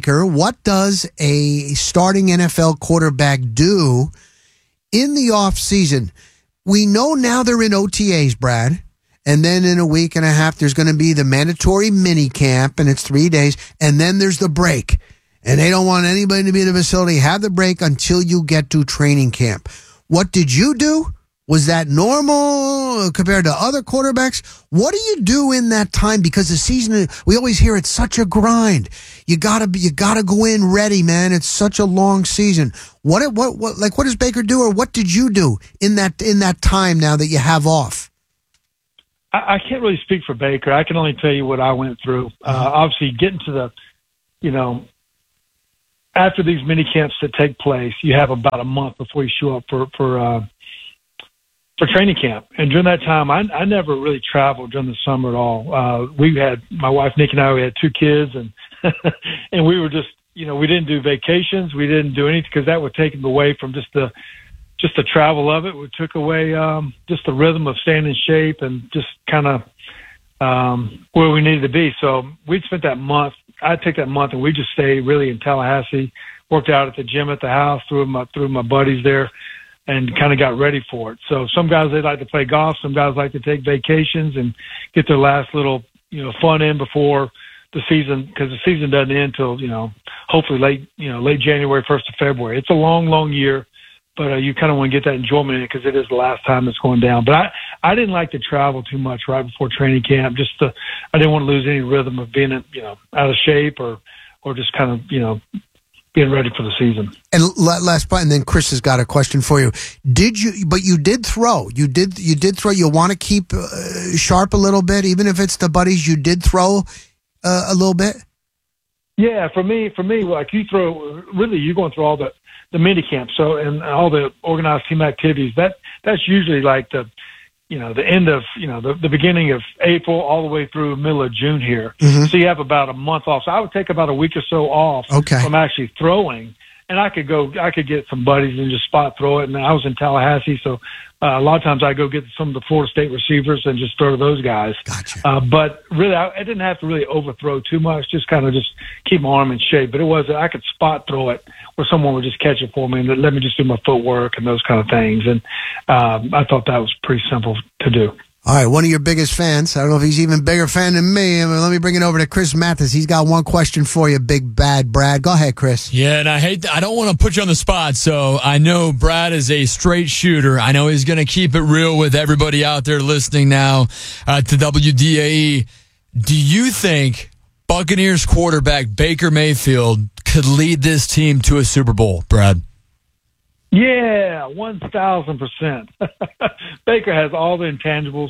a starting NFL quarterback do in the offseason? We know now they're in OTAs, Brad, and then in a week and a half there's going to be the mandatory mini camp, and it's 3 days, and then there's the break. and they don't want anybody to be in the facility. Have the break until you get to training camp. What did you do? Was that normal compared to other quarterbacks? What do you do in that time? Because the season, we always hear it's such a grind. You gotta go in ready, man. It's such a long season. What does Baker do, or what did you do in that time now that you have off? I can't really speak for Baker. I can only tell you what I went through. Obviously, getting to the, after these mini camps that take place, you have about a month before you show up for training camp. And during that time, I never really traveled during the summer at all. We had, my wife, Nikki, and I, we had 2 kids, and and we were just, we didn't do vacations. We didn't do anything because that would take them away from just the travel of it. We took away just the rhythm of staying in shape and just kind of where we needed to be. So we'd spent that month. I'd take that month and we just stayed really in Tallahassee, worked out at the gym at the house, through my buddies there, and kind of got ready for it. So some guys, they like to play golf. Some guys like to take vacations and get their last little, fun in before the season, because the season doesn't end until, hopefully late January, 1st of February. It's a long, long year, but you kind of want to get that enjoyment in it because it is the last time it's going down. But I didn't like to travel too much right before training camp. I didn't want to lose any rhythm of being, out of shape or just kind of, being ready for the season. And last part, and then Chris has got a question for you. You did throw. You did throw. You want to keep sharp a little bit, even if it's the buddies. You did throw a little bit. Yeah, for me, like you throw. Really, you're going through all the mini camps, so and all the organized team activities. That's usually like the end of, the beginning of April all the way through middle of June here. Mm-hmm. So you have about a month off. So I would take about a week or so off from actually throwing. And I could get some buddies and just spot throw it. And I was in Tallahassee, so a lot of times I go get some of the Florida State receivers and just throw to those guys. Gotcha. But really, I didn't have to really overthrow too much, just kind of just keep my arm in shape. But I could spot throw it where someone would just catch it for me and let me just do my footwork and those kind of things. And I thought that was pretty simple to do. All right, one of your biggest fans. I don't know if he's even a bigger fan than me. Let me bring it over to Chris Mathis. He's got one question for you, Big Bad Brad. Go ahead, Chris. Yeah, and I don't want to put you on the spot, so I know Brad is a straight shooter. I know he's going to keep it real with everybody out there listening now to WDAE. Do you think Buccaneers quarterback Baker Mayfield could lead this team to a Super Bowl, Brad? Yeah, 1,000%. Baker has all the intangibles.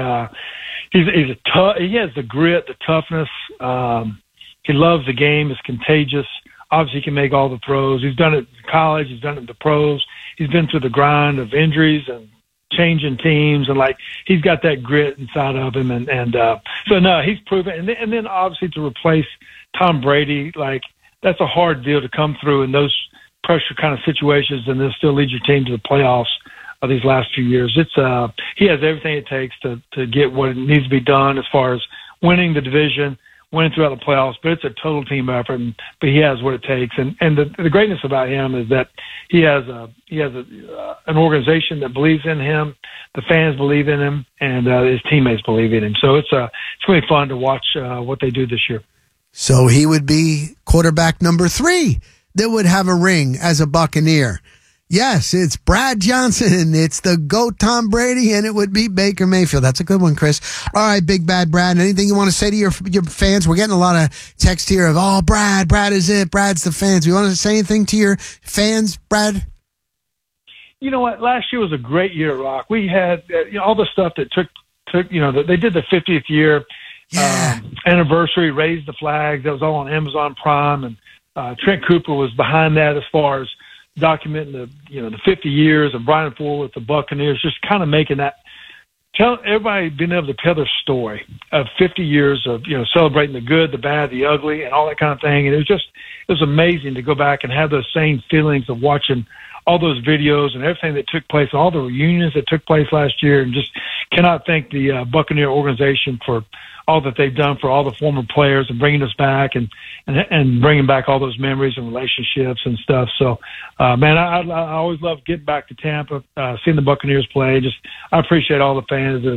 He's a tough. He has the grit, the toughness. He loves the game. It's contagious. Obviously, he can make all the throws. He's done it in college. He's done it in the pros. He's been through the grind of injuries and changing teams, and he's got that grit inside of him. And so no, he's proven. And then obviously to replace Tom Brady, that's a hard deal to come through in those pressure kind of situations, and then still lead your team to the playoffs of these last few years. He has everything it takes to get what needs to be done as far as winning the division, winning throughout the playoffs. But it's a total team effort, but he has what it takes. And the greatness about him is that he has an organization that believes in him, the fans believe in him, and his teammates believe in him. So it's going to be fun to watch what they do this year. So he would be quarterback number 3 that would have a ring as a Buccaneer. Yes, it's Brad Johnson. It's the GOAT Tom Brady, and it would be Baker Mayfield. That's a good one, Chris. All right, Big Bad Brad. Anything you want to say to your fans? We're getting a lot of text here of, Brad is it. Brad's the fans. You want to say anything to your fans, Brad? You know what? Last year was a great year at Rock. We had all the stuff that took. They did the 50th year anniversary, raised the flags. That was all on Amazon Prime, and Trent Cooper was behind that as far as documenting the 50 years of Brian Ford with the Buccaneers, just kind of making that, tell everybody being able to tell their story of 50 years of celebrating the good, the bad, the ugly, and all that kind of thing. And it was amazing to go back and have those same feelings of watching all those videos and everything that took place, all the reunions that took place last year, and just cannot thank the Buccaneer organization for all that they've done for all the former players and bringing us back and bringing back all those memories and relationships and stuff. So, man, I always love getting back to Tampa, seeing the Buccaneers play. I appreciate all the fans that have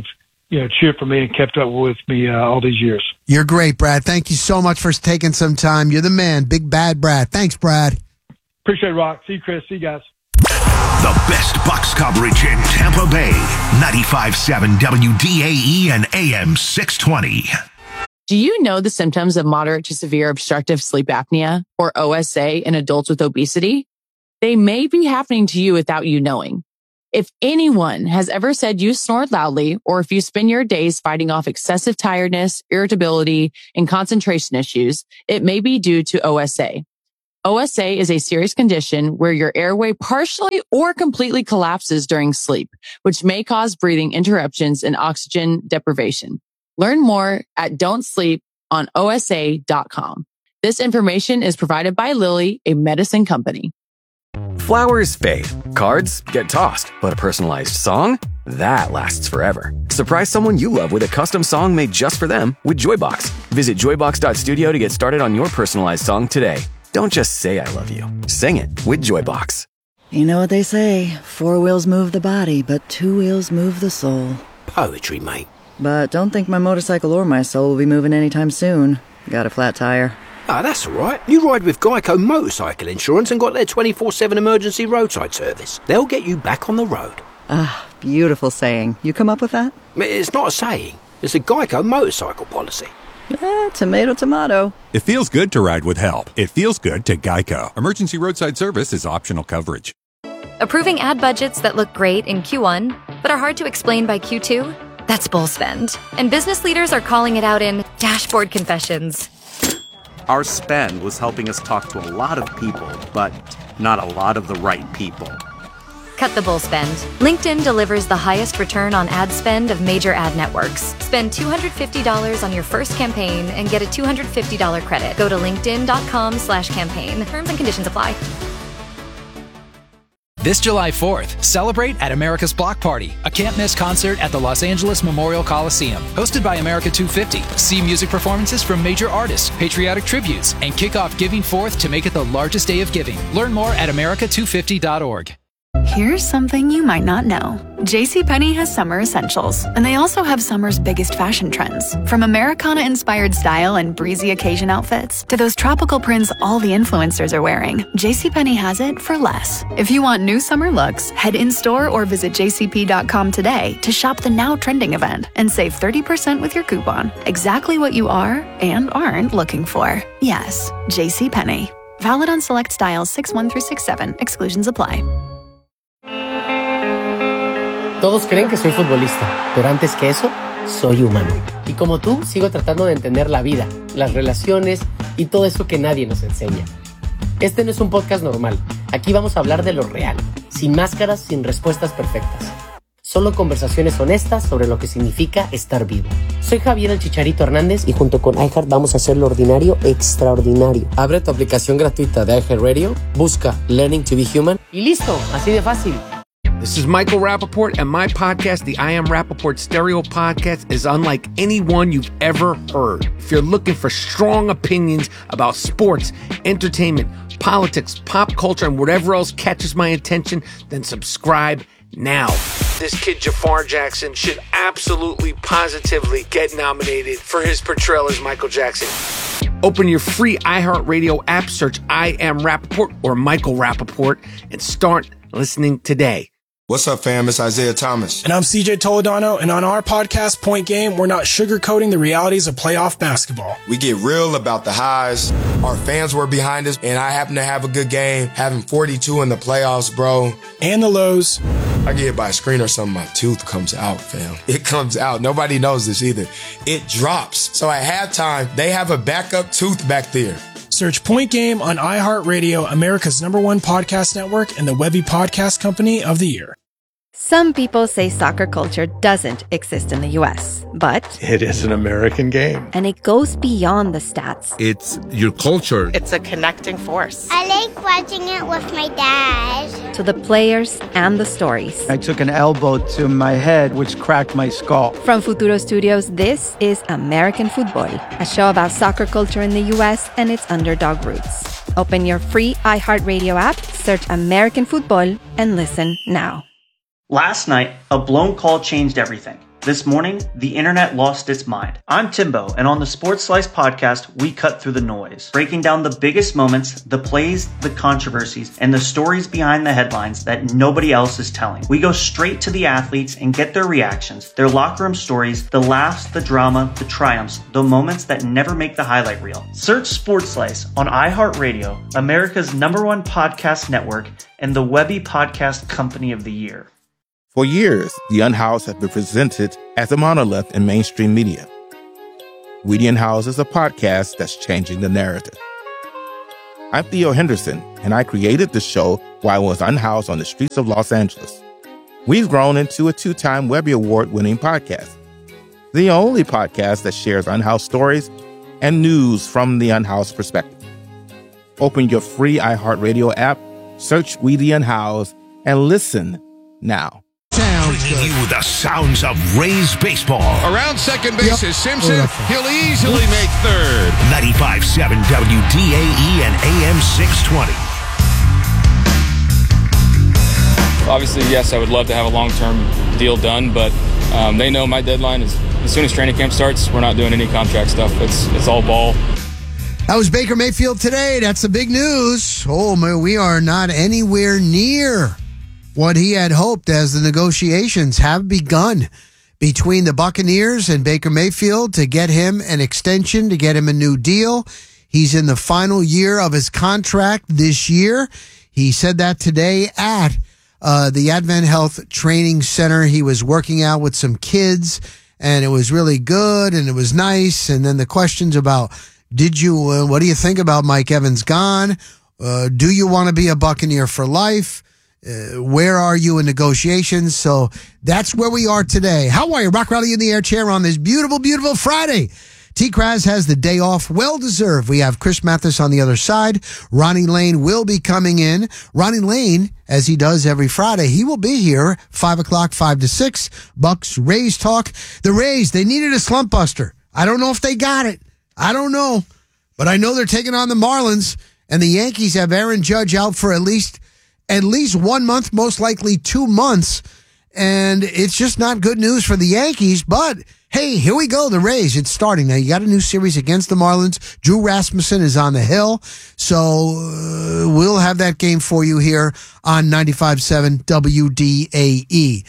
cheered for me and kept up with me all these years. You're great, Brad. Thank you so much for taking some time. You're the man. Big bad Brad. Thanks, Brad. Appreciate it, Rock. See you, Chris. See you guys. The best Bucs coverage in Tampa Bay. 95.7 WDAE and AM 620. Do you know the symptoms of moderate to severe obstructive sleep apnea, or OSA, in adults with obesity? They may be happening to you without you knowing. If anyone has ever said you snore loudly, or if you spend your days fighting off excessive tiredness, irritability, and concentration issues, it may be due to OSA. OSA is a serious condition where your airway partially or completely collapses during sleep, which may cause breathing interruptions and oxygen deprivation. Learn more at don'tsleeponosa.com. This information is provided by Lilly, a medicine company. Flowers fade, cards get tossed, but a personalized song? That lasts forever. Surprise someone you love with a custom song made just for them with Joybox. Visit joybox.studio to get started on your personalized song today. Don't just say I love you. Sing it with Joybox. You know what they say, 4 wheels move the body, but 2 wheels move the soul. Poetry, mate. But don't think my motorcycle or my soul will be moving anytime soon. Got a flat tire. Ah, that's all right. You ride with Geico Motorcycle Insurance and got their 24/7 emergency roadside service. They'll get you back on the road. Ah, beautiful saying. You come up with that? It's not a saying. It's a Geico motorcycle policy. Tomato, tomato. It feels good to ride with help. It feels good to Geico. Emergency roadside service is optional coverage. Approving ad budgets that look great in Q1, but are hard to explain by Q2? That's bull spend. And business leaders are calling it out in dashboard confessions. Our spend was helping us talk to a lot of people, but not a lot of the right people. Cut the bull spend. LinkedIn delivers the highest return on ad spend of major ad networks. Spend $250 on your first campaign and get a $250 credit. Go to linkedin.com/campaign. Terms and conditions apply. This July 4th, celebrate at America's Block Party, a can't-miss concert at the Los Angeles Memorial Coliseum. Hosted by America 250, see music performances from major artists, patriotic tributes, and kick off Giving Forth to make it the largest day of giving. Learn more at america250.org. Here's something you might not know. JCPenney has summer essentials, and they also have summer's biggest fashion trends. From Americana-inspired style and breezy occasion outfits to those tropical prints all the influencers are wearing, JCPenney has it for less. If you want new summer looks, head in-store or visit jcp.com today to shop the now trending event and save 30% with your coupon. Exactly what you are and aren't looking for. Yes, JCPenney. Valid on select styles 6-1 through 6-7. Exclusions apply. Todos creen que soy futbolista, pero antes que eso, soy humano. Y como tú, sigo tratando de entender la vida, las relaciones y todo eso que nadie nos enseña. Este no es un podcast normal. Aquí vamos a hablar de lo real, sin máscaras, sin respuestas perfectas. Solo conversaciones honestas sobre lo que significa estar vivo. Soy Javier el Chicharito Hernández y junto con iHeart vamos a hacer lo ordinario extraordinario. Abre tu aplicación gratuita de iHeartRadio, busca Learning to be Human y listo, así de fácil. This is Michael Rappaport, and my podcast, the I Am Rappaport Stereo Podcast, is unlike any one you've ever heard. If you're looking for strong opinions about sports, entertainment, politics, pop culture, and whatever else catches my attention, then subscribe now. This kid Jafar Jackson should absolutely, positively get nominated for his portrayal as Michael Jackson. Open your free iHeartRadio app, search I Am Rappaport or Michael Rappaport, and start listening today. What's up, fam? It's Isaiah Thomas. And I'm CJ Toledano, and on our podcast, Point Game, we're not sugarcoating the realities of playoff basketball. We get real about the highs. Our fans were behind us, and I happen to have a good game, having 42 in the playoffs, bro. And the lows. I get hit by a screen or something, my tooth comes out, fam. It comes out. Nobody knows this either. It drops. So at halftime, they have a backup tooth back there. Search Point Game on iHeartRadio, America's #1 podcast network, and the Webby Podcast Company of the Year. Some people say soccer culture doesn't exist in the U.S., but it is an American game. And it goes beyond the stats. It's your culture. It's a connecting force. I like watching it with my dad. To the players and the stories. I took an elbow to my head, which cracked my skull. From Futuro Studios, this is American Football, a show about soccer culture in the U.S. and its underdog roots. Open your free iHeartRadio app, search American Football, and listen now. Last night, a blown call changed everything. This morning, the internet lost its mind. I'm Timbo, and on the Sports Slice podcast, we cut through the noise, breaking down the biggest moments, the plays, the controversies, and the stories behind the headlines that nobody else is telling. We go straight to the athletes and get their reactions, their locker room stories, the laughs, the drama, the triumphs, the moments that never make the highlight reel. Search Sports Slice on iHeartRadio, America's #1 podcast network, and the Webby Podcast Company of the Year. For years, The Unhoused has been presented as a monolith in mainstream media. We the Unhoused is a podcast that's changing the narrative. I'm Theo Henderson, and I created the show while I was unhoused on the streets of Los Angeles. We've grown into a 2-time Webby Award-winning podcast, the only podcast that shares unhoused stories and news from the unhoused perspective. Open your free iHeartRadio app, search We the Unhoused, and listen now. Bringing you the sounds of Rays baseball. Around second base is Simpson. He'll easily make third. 95.7 WDAE and AM 620. Obviously, yes, I would love to have a long-term deal done, but they know my deadline is as soon as training camp starts, we're not doing any contract stuff. It's all ball. That was Baker Mayfield today. That's the big news. Oh, man, we are not anywhere near what he had hoped as the negotiations have begun between the Buccaneers and Baker Mayfield to get him an extension, to get him a new deal. He's in the final year of his contract this year. He said that today at the Advent Health Training Center. He was working out with some kids, and it was really good, and it was nice. And then the questions about, what do you think about Mike Evans gone? Do you want to be a Buccaneer for life? Where are you in negotiations? So that's where we are today. How are you? Rock Rally in the Air Chair on this beautiful, beautiful Friday. T-Kraz has the day off. Well-deserved. We have Chris Mathis on the other side. Ronnie Lane will be coming in. Ronnie Lane, as he does every Friday, he will be here 5 o'clock, 5 to 6. Bucks Rays talk. The Rays, they needed a slump buster. I don't know if they got it. I don't know. But I know they're taking on the Marlins, and the Yankees have Aaron Judge out for at least 1 month, most likely 2 months. And it's just not good news for the Yankees. But, hey, here we go. The Rays, it's starting. Now, you got a new series against the Marlins. Drew Rasmussen is on the hill. So we'll have that game for you here on 95.7 WDAE.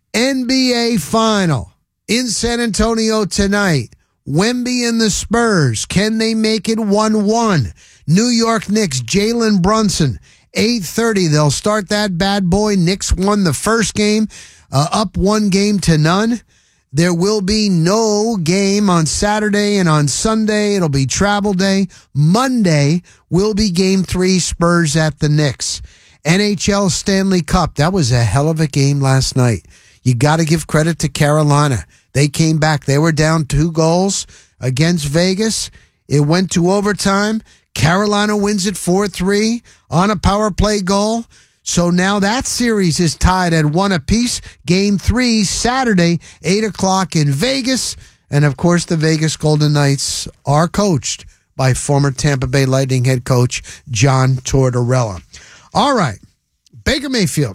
NBA Final in San Antonio tonight. Wemby and the Spurs. Can they make it 1-1? New York Knicks, Jalen Brunson. 8:30, they'll start that bad boy. Knicks won the first game, up 1-0. There will be no game on Saturday, and on Sunday it'll be travel day. Monday will be Game 3, Spurs at the Knicks. NHL Stanley Cup, that was a hell of a game last night. You got to give credit to Carolina. They came back. They were down 2 goals against Vegas. It went to overtime. Carolina wins it 4-3 on a power play goal. So now that series is tied at 1 apiece. Game 3, Saturday, 8 o'clock in Vegas. And, of course, the Vegas Golden Knights are coached by former Tampa Bay Lightning head coach John Tortorella. All right, Baker Mayfield.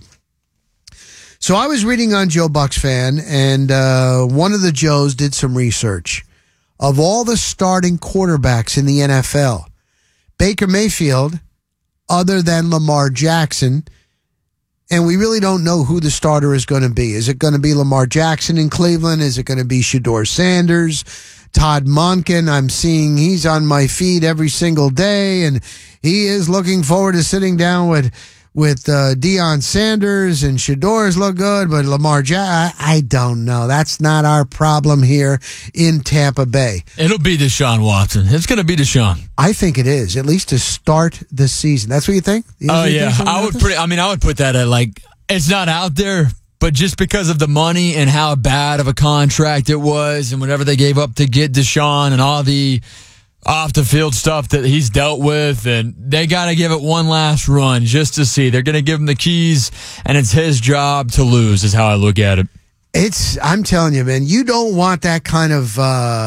So I was reading on Joe Bucks Fan, and one of the Joes did some research. Of all the starting quarterbacks in the NFL, Baker Mayfield, other than Lamar Jackson, and we really don't know who the starter is going to be. Is it going to be Lamar Jackson in Cleveland? Is it going to be Shedeur Sanders? Todd Monken, I'm seeing he's on my feed every single day, and he is looking forward to sitting down with Deion Sanders, and Shedeur's look good, but Lamar Jackson, I don't know. That's not our problem here in Tampa Bay. It'll be Deshaun Watson. It's going to be Deshaun. I think it is, at least to start the season. That's what you think? Oh, yeah. I would put that at, like, it's not out there, but just because of the money and how bad of a contract it was and whatever they gave up to get Deshaun and all the off-the-field stuff that he's dealt with, and they got to give it one last run just to see. They're going to give him the keys, and it's his job to lose is how I look at it. I'm telling you, man, you don't want that kind of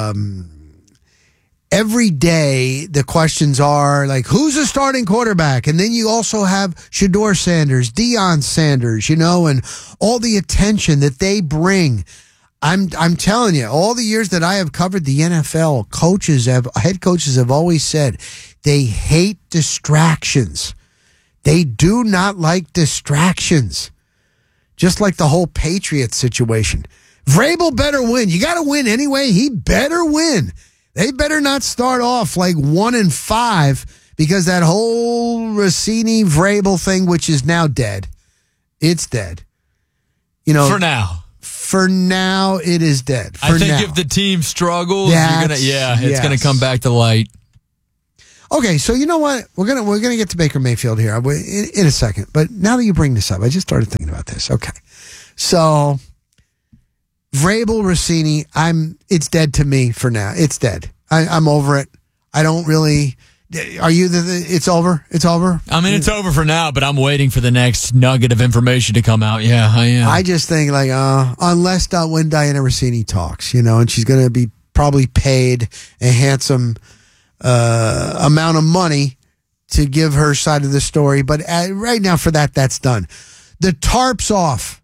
every day the questions are like, who's the starting quarterback? And then you also have Shedeur Sanders, Deion Sanders, and all the attention that they bring. I'm telling you, all the years that I have covered the NFL, head coaches have always said they hate distractions. They do not like distractions. Just like the whole Patriots situation. Vrabel better win. You got to win anyway. He better win. They better not start off like 1-5 because that whole Rossini Vrabel thing, which is now dead. It's dead. You know, For now, it is dead. I think if the team struggles, it's gonna come back to light. Okay, so you know what? We're gonna get to Baker Mayfield here in a second. But now that you bring this up, I just started thinking about this. Okay, so Vrabel, Rossini, it's dead to me for now. It's dead. I'm over it. I don't really. Are you it's over? It's over? I mean, it's over for now, but I'm waiting for the next nugget of information to come out. Yeah, I am. I just think unless when Diana Rossini talks, and she's going to be probably paid a handsome amount of money to give her side of the story. But right now for that's done. The tarp's off.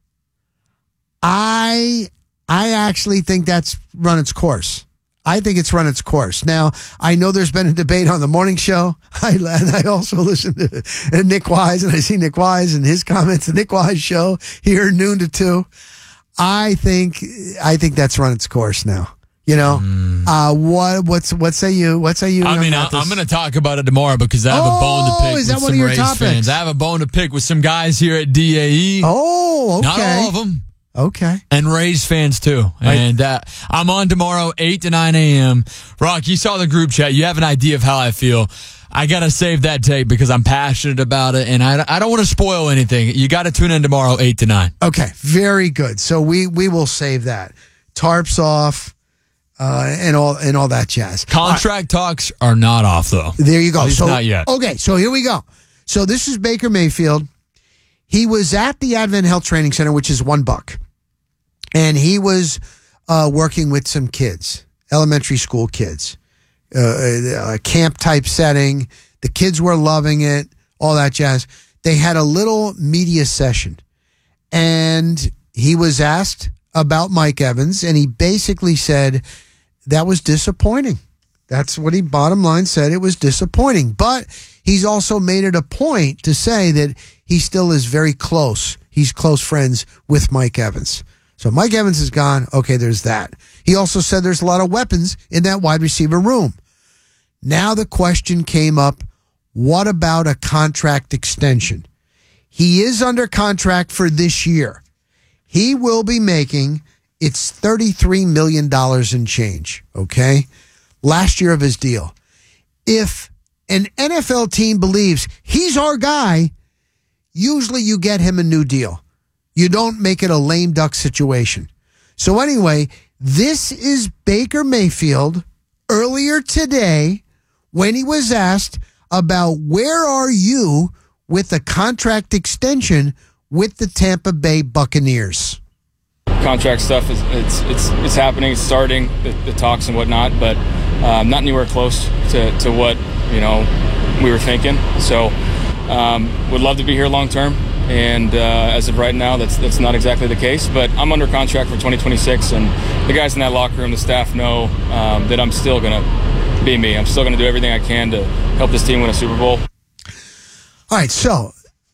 I actually think that's run its course. I think it's run its course. Now, I know there's been a debate on the morning show. I also listen to Nick Wise, and I see Nick Wise and his comments. The Nick Wise show here, noon to 2. I think that's run its course now. What say you? I mean, I'm going to talk about it tomorrow because I have a bone to pick with some Rays fans. I have a bone to pick with some guys here at DAE. Oh, okay. Not all of them. Okay. And Rays fans, too. Right. And I'm on tomorrow, 8 to 9 a.m. Rock, you saw the group chat. You have an idea of how I feel. I got to save that tape because I'm passionate about it, and I don't want to spoil anything. You got to tune in tomorrow, 8 to 9. Okay, very good. So we will save that. Tarps off and all that jazz. Contract talks are not off, though. There you go. At least not yet. Okay, so here we go. So this is Baker Mayfield. He was at the Advent Health Training Center, which is $1. And he was working with some kids, elementary school kids, a camp-type setting. The kids were loving it, all that jazz. They had a little media session, and he was asked about Mike Evans, and he basically said that was disappointing. That's what he bottom line said. It was disappointing. But he's also made it a point to say that he still is very close. He's close friends with Mike Evans. So Mike Evans is gone. Okay, there's that. He also said there's a lot of weapons in that wide receiver room. Now the question came up, what about a contract extension? He is under contract for this year. He will be making, it's $33 million and change, okay? Last year of his deal. If an NFL team believes he's our guy, usually you get him a new deal. You don't make it a lame duck situation. So anyway, this is Baker Mayfield earlier today when he was asked about where are you with the contract extension with the Tampa Bay Buccaneers. Contract stuff it's happening. It's starting the talks and whatnot, but not anywhere close to what we were thinking. So would love to be here long term. And as of right now, that's not exactly the case. But I'm under contract for 2026, and the guys in that locker room, the staff know that I'm still going to be me. I'm still going to do everything I can to help this team win a Super Bowl. All right, so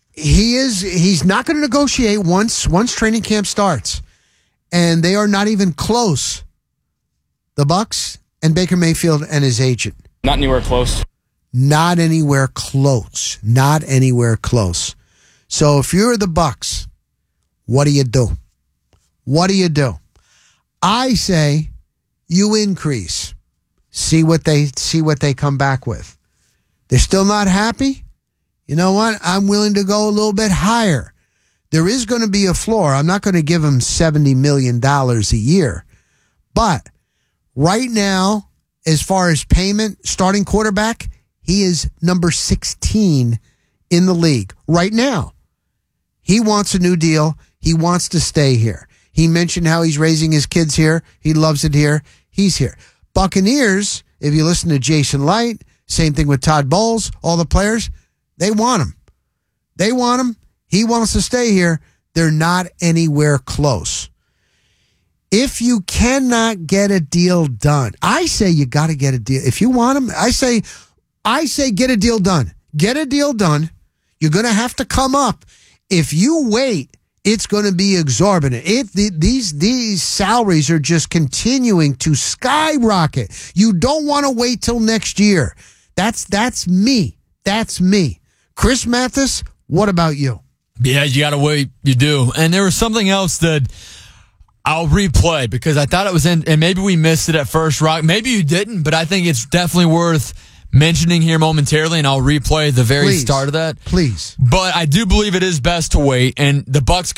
he's not going to negotiate once training camp starts, and they are not even close. The Bucs and Baker Mayfield and his agent. Not anywhere close. Not anywhere close. Not anywhere close. So if you're the Bucs, what do you do? What do you do? I say you increase. See what they come back with. They're still not happy? You know what? I'm willing to go a little bit higher. There is going to be a floor. I'm not going to give him $70 million a year. But right now, as far as payment, starting quarterback, he is number 16 in the league right now. He wants a new deal. He wants to stay here. He mentioned how he's raising his kids here. He loves it here. He's here. Buccaneers, if you listen to Jason Light, same thing with Todd Bowles, all the players, they want him. They want him. He wants to stay here. They're not anywhere close. If you cannot get a deal done, I say you got to get a deal. If you want them, I say get a deal done. Get a deal done. You're going to have to come up. If you wait, it's going to be exorbitant. These salaries are just continuing to skyrocket. You don't want to wait till next year. That's me. That's me. Chris Mathis, what about you? Yeah, you got to wait. You do. And there was something else that I'll replay because I thought it was in, and maybe we missed it at first, Rock. Maybe you didn't, but I think it's definitely worth mentioning here momentarily, and I'll replay the very start of that. Please. But I do believe it is best to wait, and the Bucs